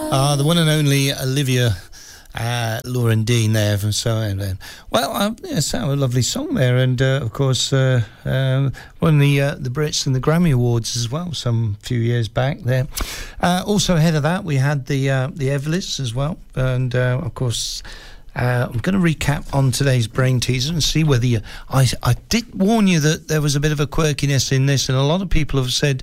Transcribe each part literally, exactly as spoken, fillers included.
Ah, the one and only Olivia uh, Lauren Dean there from So and Well, um, yeah, so a lovely song there, and uh, of course uh, um, won the uh, the Brits and the Grammy Awards as well some few years back there. Uh, also ahead of that, we had the uh, the Everletts as well, and uh, of course. Uh, I'm going to recap on today's brain teaser and see whether you... I, I did warn you that there was a bit of a quirkiness in this, and a lot of people have said,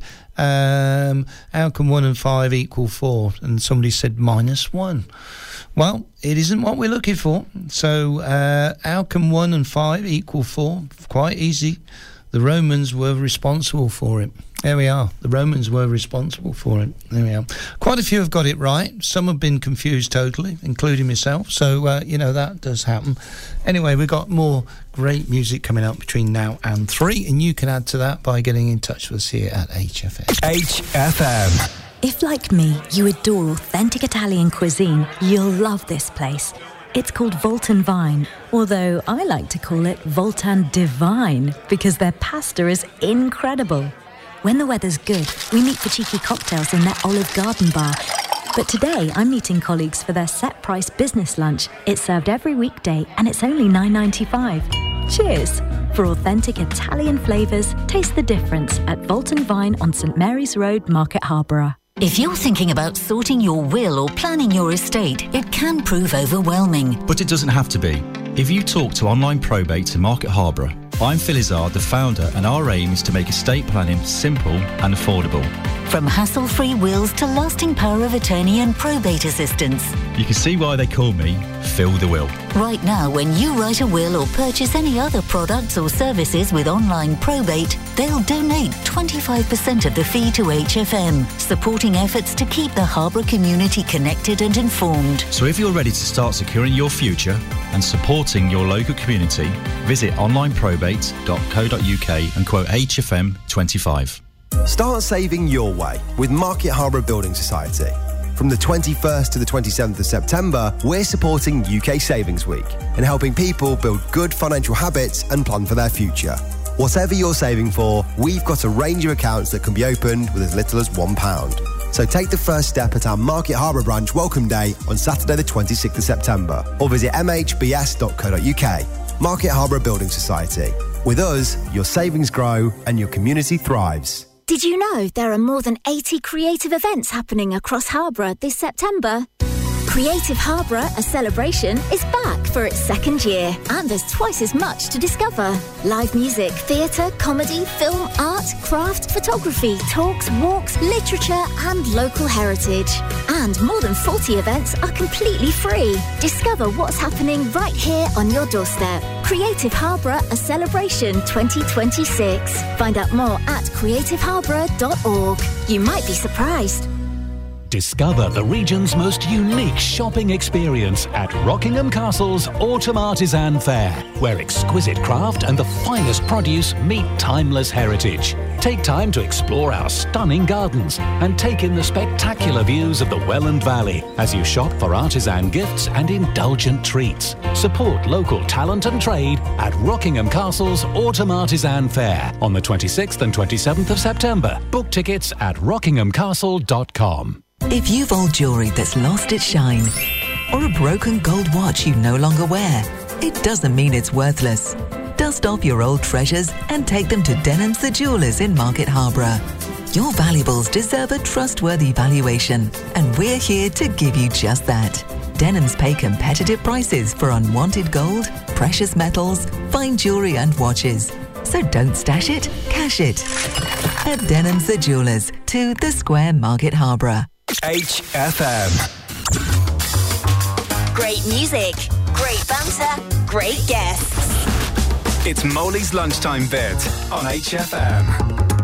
um, how can one and five equal four? And somebody said minus one. Well, it isn't what we're looking for. So uh, how can one and five equal four? Quite easy. The Romans were responsible for it. There we are. The Romans were responsible for it. There we are. Quite a few have got it right. Some have been confused totally, including myself. So, uh, you know, that does happen. Anyway, we've got more great music coming up between now and three, and you can add to that by getting in touch with us here at H F M. H F M. If, like me, you adore authentic Italian cuisine, you'll love this place. It's called Voltan Vine, although I like to call it Voltan Divine because their pasta is incredible. When the weather's good, we meet for cheeky cocktails in their Olive Garden bar. But today, I'm meeting colleagues for their set-price business lunch. It's served every weekday, and it's only nine ninety-five. Cheers! For authentic Italian flavours, taste the difference at Voltan Vine on St Mary's Road, Market Harborough. If you're thinking about sorting your will or planning your estate, it can prove overwhelming. But it doesn't have to be. If you talk to Online Probate in Market Harborough, I'm Phil Izzard, the founder, and our aim is to make estate planning simple and affordable. From hassle-free wills to lasting power of attorney and probate assistance. You can see why they call me Phil the Will. Right now, when you write a will or purchase any other products or services with Online Probate, they'll donate twenty-five percent of the fee to H F M, supporting efforts to keep the Harborough community connected and informed. So if you're ready to start securing your future and supporting your local community, visit online probate dot co dot uk and quote H F M twenty-five. Start saving your way with Market Harborough Building Society. From the twenty-first to the twenty-seventh of September, we're supporting U K Savings Week and helping people build good financial habits and plan for their future. Whatever you're saving for, we've got a range of accounts that can be opened with as little as one pound. So take the first step at our Market Harborough branch Welcome Day on Saturday the twenty-sixth of September or visit m h b s dot co dot uk. Market Harborough Building Society. With us, your savings grow and your community thrives. Did you know there are more than eighty creative events happening across Harborough this September? Creative Harborough, a celebration, is back for its second year, and there's twice as much to discover. Live music, theatre, comedy, film, art, craft, photography, talks, walks, literature and local heritage. And more than forty events are completely free. Discover what's happening right here on your doorstep. Creative Harborough, a celebration twenty twenty-six. Find out more at creative harborough dot org. You might be surprised. Discover the region's most unique shopping experience at Rockingham Castle's Autumn Artisan Fair, where exquisite craft and the finest produce meet timeless heritage. Take time to explore our stunning gardens and take in the spectacular views of the Welland Valley as you shop for artisan gifts and indulgent treats. Support local talent and trade at Rockingham Castle's Autumn Artisan Fair on the twenty-sixth and twenty-seventh of September. Book tickets at rockingham castle dot com. If you've old jewellery that's lost its shine, or a broken gold watch you no longer wear, it doesn't mean it's worthless. Dust off your old treasures and take them to Denham's the Jewellers in Market Harborough. Your valuables deserve a trustworthy valuation, and we're here to give you just that. Denham's pay competitive prices for unwanted gold, precious metals, fine jewellery and watches. So don't stash it, cash it. At Denham's the Jewellers, to the Square, Market Harborough. H F M. Great music, great banter, great guests. It's Molly's Lunchtime Bit on H F M.